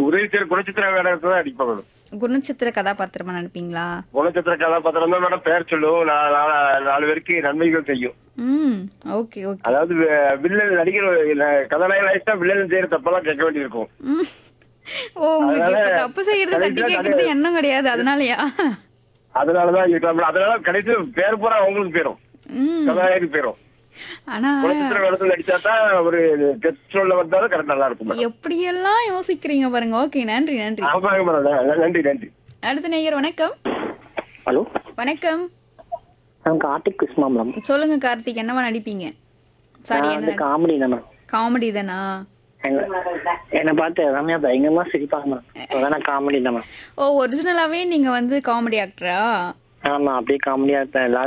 உதவி குணச்சித்திர வேடத்தை தான் அடிப்பேன் மேடம். குணச்சித்திர கதாபாத்திரமா நினைப்பீங்களா? குணச்சித்திர கதாபாத்திரம் தான் மேடம். பெயர் சொல்லும், நாலு பேருக்கு நன்மைகள் செய்யும். ம். Okay okay. அதாவது வில்லன் நடிகர் கதாநாயகன் ஆயிடுச்சா வில்லன் செய்யற தப்பெல்லாம் கேட்க வேண்டியிருக்கும். ம். ஓ, உங்களுக்கு இப்ப தப்பு செய்யறது தட்டி கேட்கறது எண்ணம் கிடையாது, அதனாலயா? அதனாலதான் இருக்கலாம். அதனால கடைசியில் பேர் பூரா அவங்களுக்கு பேரும், ம். கதாநாயகி பேரும். ஆனா குணச்சித்திர வேடத்தில் நடிச்சாதான் ஒரு கெஸ்ட்ரோல்ல வந்தாலும் கரெக்ட் நல்லா இருக்கும் மேடம். எப்படியெல்லாம் யோசிக்கிறீங்க பாருங்க. ஓகே, நன்றி நன்றி. ஆமாங்க மேடம். நன்றி நன்றி. அடுத்த நேயர் வணக்கம். ஹலோ, வணக்கம். நான் கார்த்திக் கிருஷ்ணா மேம். சொல்லுங்க கார்த்திக், என்னவா நடிப்பீங்க? சாரி, என்ன காமெடி தான் மேம். காமெடி தானா? என்னை பார்த்து ரம்யா பயங்கரமா சிரிப்பாங்க மேம். அதான் காமெடி தான் மேம். ஓ, ஒரிஜினலாவே நீங்க வந்து காமெடி ஆக்டரா? ஆமா, அப்படியே காமெடியா இருப்பேன்.